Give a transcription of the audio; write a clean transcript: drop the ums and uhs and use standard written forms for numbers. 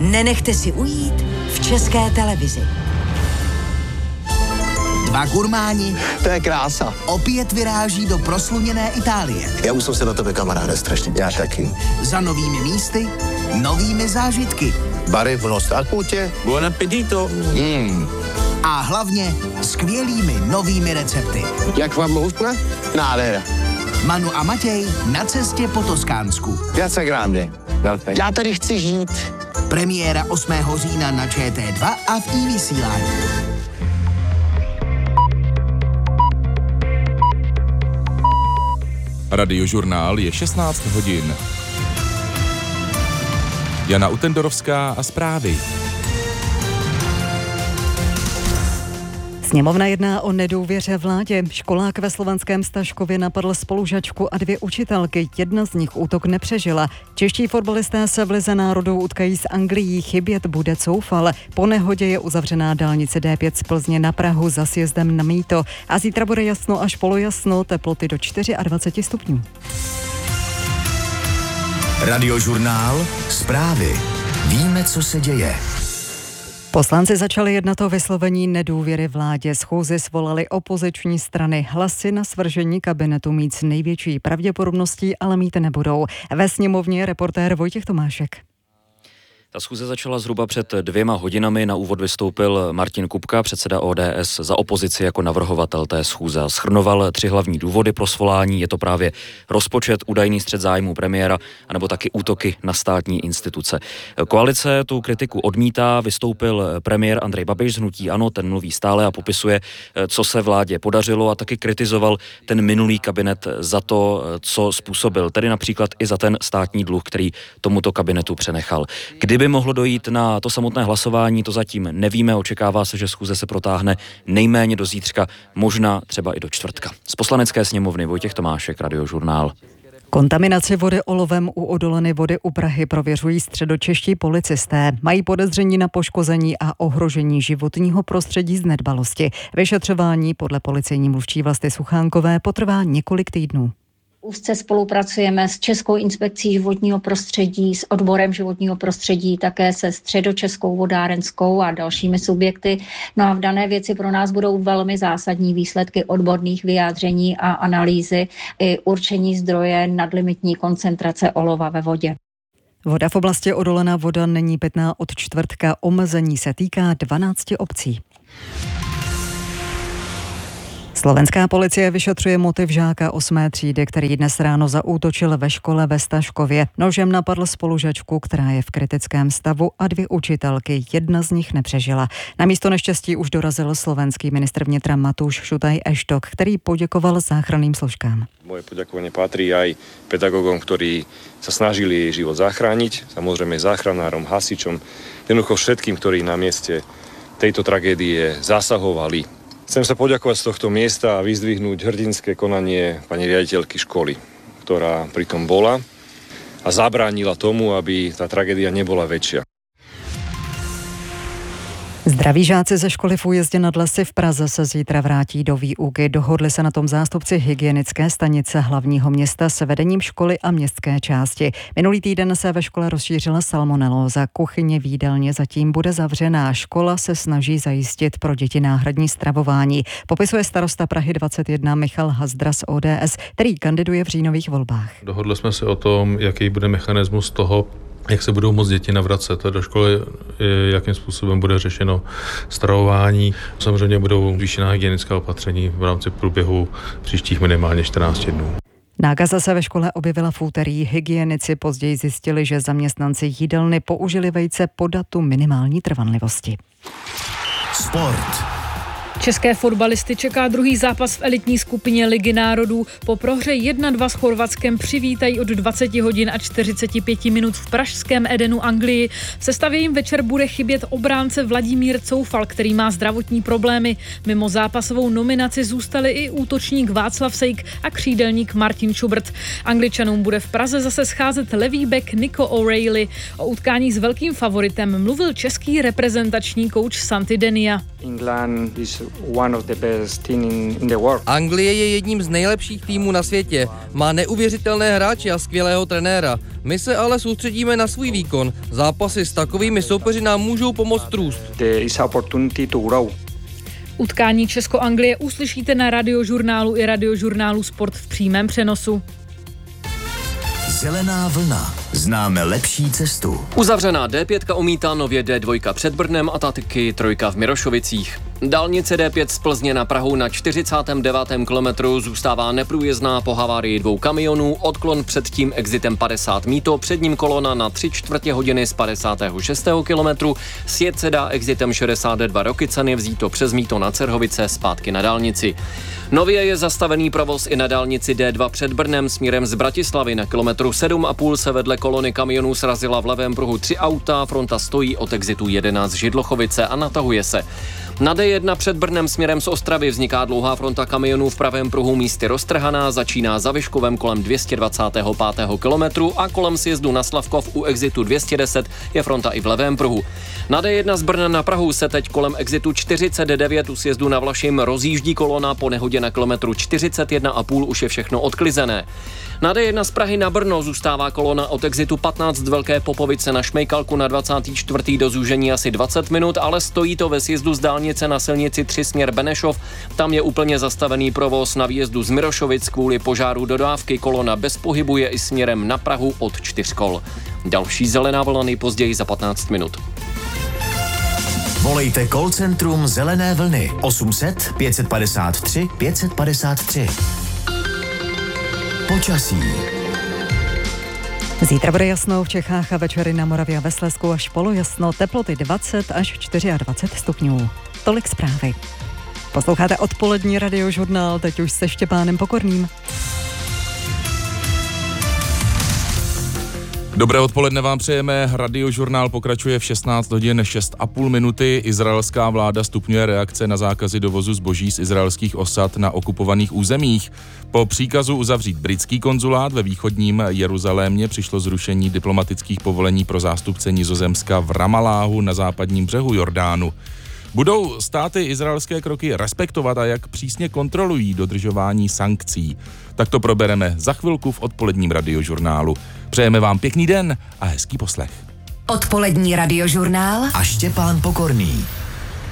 nenechte si ujít v České televizi. Dva gurmáni. To je krása. Opět vyráží do prosluněné Itálie. Já už jsem se na tebe, kamaráde, strašně těšil. Já taky. Za novými místy, novými zážitky. Bary v Nostakutě. Buon appetito. A hlavně skvělými novými recepty. Jak vám chutná? Nádhera. Manu a Matěj na cestě po Toskánsku. Piazza Grande. Já tady chci žít. Premiéra 8. října na ČT2 a v iVysílání. Radiožurnál je 16 hodin. Jana Utendorovská a zprávy. Sněmovna jedná o nedůvěře vládě. Školák ve slovenském Staškově napadl spolužačku a 2 učitelky. Jedna z nich útok nepřežila. Čeští fotbalisté se v lize národů utkají s Anglií. Chybět bude Coufal. Po nehodě je uzavřená dálnice D5 z Plzně na Prahu za sjezdem na Mýto. A zítra bude jasno až polojasno, teploty do 24 stupňů. Radiožurnál, zprávy. Víme, co se děje. Poslanci začali jednat o vyslovení nedůvěry vládě. Schůzi svolali opoziční strany. Hlasy na svržení kabinetu mít s největší pravděpodobností ale mít nebudou. Ve sněmovně reportér Vojtěch Tomášek. Ta schůze začala zhruba před 2 hodinami. Na úvod vystoupil Martin Kupka, předseda ODS, za opozici jako navrhovatel té schůze. Shrnoval 3 hlavní důvody pro svolání. Je to právě rozpočet, údajný střet zájmů premiéra, anebo taky útoky na státní instituce. Koalice tu kritiku odmítá. Vystoupil premiér Andrej Babiš z hnutí ANO, ten mluví stále a popisuje, co se vládě podařilo, a taky kritizoval ten minulý kabinet za to, co způsobil. Tedy například i za ten státní dluh, který tomuto kabinetu přenechal. Kdyby mohlo dojít na to samotné hlasování, to zatím nevíme. Očekává se, že schůze se protáhne nejméně do zítřka, možná třeba i do čtvrtka. Z Poslanecké sněmovny Vojtěch Tomášek, Radiožurnál. Kontaminaci vody olovem u odoleny vody u Prahy prověřují středočeští policisté. Mají podezření na poškození a ohrožení životního prostředí z nedbalosti. Vyšetřování podle policejní mluvčí Vlasty Suchánkové potrvá několik týdnů. Úzce spolupracujeme s Českou inspekcí životního prostředí, s odborem životního prostředí, také se Středočeskou vodárenskou a dalšími subjekty. No a v dané věci pro nás budou velmi zásadní výsledky odborných vyjádření a analýzy i určení zdroje nadlimitní koncentrace olova ve vodě. Voda v oblasti Odolena voda není pitná od čtvrtka. Omezení se týká 12 obcí. Slovenská policie vyšetřuje motiv žáka 8. třídy, který dnes ráno zaútočil ve škole ve Staškově. Nožem napadl spolužačku, která je v kritickém stavu, a 2 učitelky. Jedna z nich nepřežila. Na místo neštěstí už dorazil slovenský ministr vnitra Matúš Šutaj Eštok, který poděkoval záchranným složkám. Moje poďakovanie patrí aj pedagógom, ktorí sa snažili jej život zachrániť, samozrejme záchranárom, hasičom, jednoducho všetkým, ktorí na mieste tejto tragédie zasahovali. Chcem sa poďakovať z tohto miesta a vyzdvihnúť hrdinské konanie pani riaditeľky školy, ktorá pritom bola a zabránila tomu, aby tá tragédia nebola väčšia. Zdraví žáci ze školy v Újezdě nad Lesy v Praze se zítra vrátí do výuky. Dohodli se na tom zástupci hygienické stanice hlavního města s vedením školy a městské části. Minulý týden se ve škole rozšířila salmonelóza. Kuchyně v jídelně zatím bude zavřená. Škola se snaží zajistit pro děti náhradní stravování. Popisuje starosta Prahy 21 Michal Hazdra z ODS, který kandiduje v říjnových volbách. Dohodli jsme se o tom, jaký bude mechanismus toho, jak se budou moct děti navracet do školy, jakým způsobem bude řešeno stravování. Samozřejmě budou zvýšená hygienická opatření v rámci průběhu příštích minimálně 14 dnů. Nákaza se ve škole objevila v úterý. Hygienici později zjistili, že zaměstnanci jídelny použili vejce po datu minimální trvanlivosti. Sport. České fotbalisty čeká druhý zápas v elitní skupině Ligy národů. Po prohře 1-2 s Chorvatskem přivítají od 20 hodin a 45 minut v pražském Edenu Anglii. V sestavě jim večer bude chybět obránce Vladimír Coufal, který má zdravotní problémy. Mimo zápasovou nominaci zůstali i útočník Václav Sejk a křídelník Martin Schubert. Angličanům bude v Praze zase scházet levý bek Nico O'Reilly. O utkání s velkým favoritem mluvil český reprezentační kouč Santi Denia. England is Anglie je jedním z nejlepších týmů na světě. Má neuvěřitelné hráče a skvělého trenéra. My se ale soustředíme na svůj výkon. Zápasy s takovými soupeři nám můžou pomoct růst. Utkání Česko-Anglie uslyšíte na Radiožurnálu i Radiožurnálu Sport v přímém přenosu. Zelená vlna. Známe lepší cestu. Uzavřená D5 umítá nově D2 před Brnem a taky 3 v Mirošovicích. Dálnice D5 z Plzně na Prahu na 49. kilometru zůstává neprůjezdná po havárii 2 kamionů, odklon před tím exitem 50 Mýto, před ním kolona na 3/4 hodiny z 56. kilometru, sjet se dá exitem 62 Rokycany, vzíto přes Mýto na Cerhovice, zpátky na dálnici. Nově je zastavený provoz i na dálnici D2 před Brnem směrem z Bratislavy. Na kilometru 7,5 se vedle kolony kamionů srazila v levém pruhu 3 auta, fronta stojí od exitu 11 Židlochovice a natahuje se. Na D1 před Brnem směrem z Ostravy vzniká dlouhá fronta kamionů v pravém pruhu místy roztrhaná, začíná za Vyškovem kolem 225. kilometru a kolem sjezdu na Slavkov u exitu 210 je fronta i v levém pruhu. Na D1 z Brna na Prahu se teď kolem exitu 49 u sjezdu na Vlašim rozjíždí kolona, po nehodě na kilometru 41,5 už je všechno odklizené. Na D1 z Prahy na Brno zůstává kolona od exitu 15 z Velké Popovice na Šmejkalku na 24. do zúžení asi 20 minut, ale stojí to ve sjezdu z dálnice na silnici 3 směr Benešov. Tam je úplně zastavený provoz. Na výjezdu z Mirošovic kvůli požáru dodávky kolona bez pohybu je i směrem na Prahu od 4 kol. Další zelená vlna nejpozději za 15 minut. Volejte call centrum Zelené vlny 800 553 553. Počasí. Zítra bude jasno v Čechách a večery na Moravě a ve Slezsku až polojasno, teploty 20 až 24 stupňů. Tolik zprávy. Posloucháte odpolední Radiožurnál, teď už se Štěpánem Pokorným. Dobré odpoledne vám přejeme. Radiožurnál pokračuje v 16 hodin 6,5 minuty. Izraelská vláda stupňuje reakce na zákazy dovozu zboží z izraelských osad na okupovaných územích. Po příkazu uzavřít britský konzulát ve východním Jeruzalémě přišlo zrušení diplomatických povolení pro zástupce Nizozemska v Ramaláhu na západním břehu Jordánu. Budou státy izraelské kroky respektovat a jak přísně kontrolují dodržování sankcí? Tak to probereme za chvilku v odpoledním Radiožurnálu. Přejeme vám pěkný den a hezký poslech. Odpolední Radiožurnál a Štěpán Pokorný.